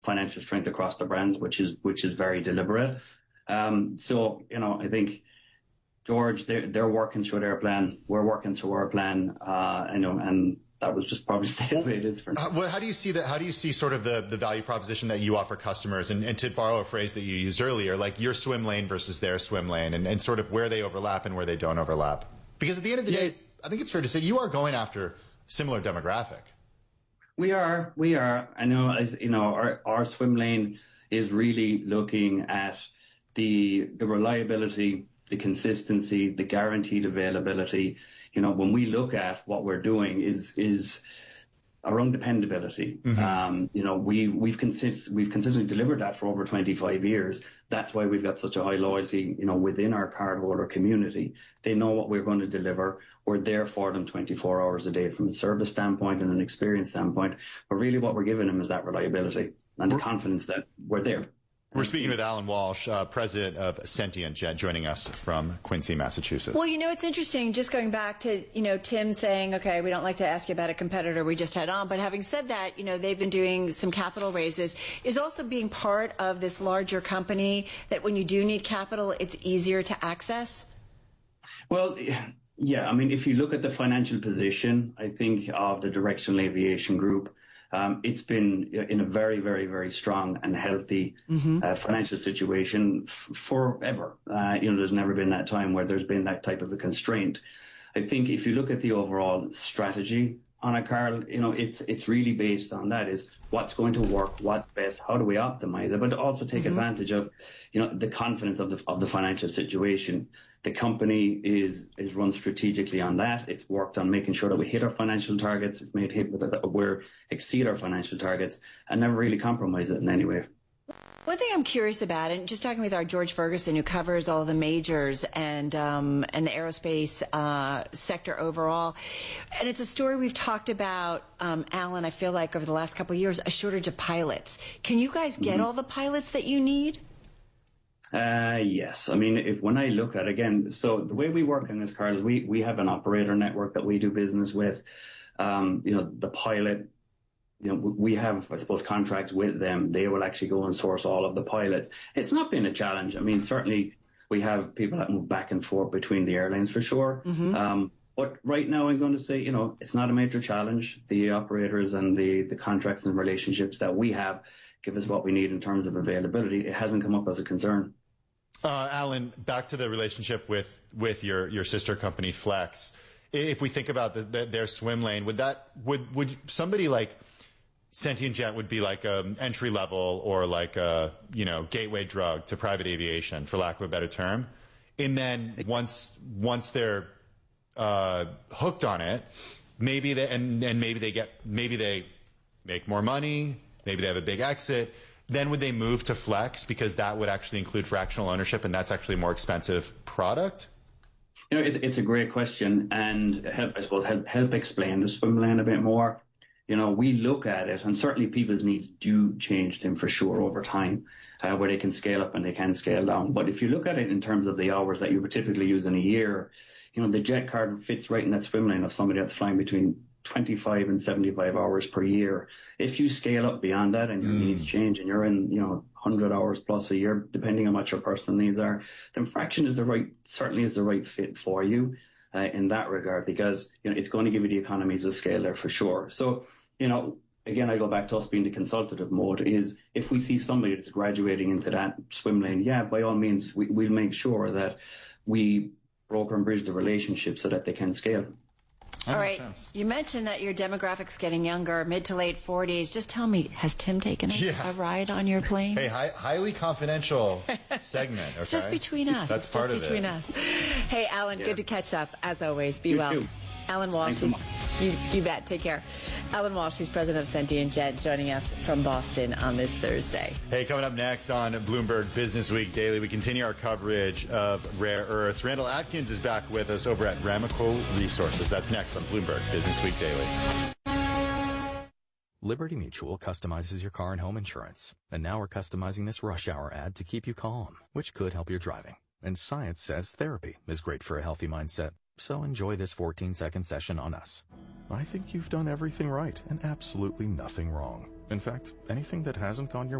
financial strength across the brands, which is very deliberate. So, I think George, they're working through their plan. We're working through our plan. And that was just probably the way it is for now. Well, how do you see that? How do you see sort of the value proposition that you offer customers? And to borrow a phrase that you used earlier, like your swim lane versus their swim lane, and sort of where they overlap and where they don't overlap. Because at the end of the day, I think it's fair to say you are going after similar demographic. We are. I know, our swim lane is really looking at the reliability, the consistency, the guaranteed availability. When we look at what we're doing is around dependability. Mm-hmm. We've consistently delivered that for over 25 years. That's why we've got such a high loyalty, within our cardholder community. They know what we're going to deliver. We're there for them 24 hours a day from a service standpoint and an experience standpoint. But really what we're giving them is that reliability and the confidence that we're there. We're speaking with Alan Walsh, president of Sentient Jet, joining us from Quincy, Massachusetts. Well, it's interesting, just going back to, Tim saying, okay, we don't like to ask you about a competitor we just had on, but having said that, they've been doing some capital raises. Is also being part of this larger company that when you do need capital, it's easier to access? Well, yeah, I mean, if you look at the financial position, I think, of the Directional Aviation Group, it's been in a very, very, very strong and healthy financial situation forever. There's never been that time where there's been that type of a constraint. I think if you look at the overall strategy on a car, it's really based on that is what's going to work, what's best, how do we optimize it, but also take advantage of, the confidence of the financial situation. The company is run strategically on that. It's worked on making sure that we hit our financial targets. It's made we're exceed our financial targets and never really compromise it in any way. One thing I'm curious about, and just talking with our George Ferguson, who covers all the majors and the aerospace sector overall, and it's a story we've talked about, Alan, I feel like over the last couple of years, a shortage of pilots. Can you guys get all the pilots that you need? Yes. I mean, when I look at, again, so the way we work in this, Carl, is we have an operator network that we do business with. The pilot, we have, I suppose, contracts with them. They will actually go and source all of the pilots. It's not been a challenge. I mean, certainly we have people that move back and forth between the airlines for sure. Mm-hmm. But right now I'm going to say, it's not a major challenge. The operators and the contracts and relationships that we have give us what we need in terms of availability. It hasn't come up as a concern. Alan, back to the relationship with your sister company, Flex. If we think about their swim lane, would somebody like Sentient Jet would be like an entry level or like a gateway drug to private aviation, for lack of a better term, and then once they're hooked on it, maybe they make more money, maybe they have a big exit. Then would they move to Flex because that would actually include fractional ownership and that's actually a more expensive product? It's a great question, and help explain the swim lane a bit more. We look at it, and certainly people's needs do change them for sure over time, where they can scale up and they can scale down. But if you look at it in terms of the hours that you would typically use in a year, the jet card fits right in that swim lane of somebody that's flying between 25 and 75 hours per year. If you scale up beyond that and your needs change and you're in, 100 hours plus a year, depending on what your personal needs are, then fraction certainly is the right fit for you in that regard, because, it's going to give you the economies of scale there for sure. So, again, I go back to us being the consultative mode is if we see somebody that's graduating into that swim lane, by all means, we'll make sure that we broker and bridge the relationship so that they can scale. All right. You mentioned that your demographic's getting younger, mid to late 40s. Just tell me, has Tim taken a ride on your plane? Hey, highly confidential segment. Okay? It's just between us. That's it's part just of between it. us. Hey, Alan, good to catch up. As always, be well. Too. Alan Walsh, you bet. Take care. Alan Walsh, he's president of Sentient Jet, joining us from Boston on this Thursday. Hey, coming up next on Bloomberg Business Week Daily, we continue our coverage of rare earths. Randall Atkins is back with us over at Ramaco Resources. That's next on Bloomberg Business Week Daily. Liberty Mutual customizes your car and home insurance. And now we're customizing this rush hour ad to keep you calm, which could help your driving. And science says therapy is great for a healthy mindset. So enjoy this 14-second session on us. I think you've done everything right and absolutely nothing wrong. In fact, anything that hasn't gone your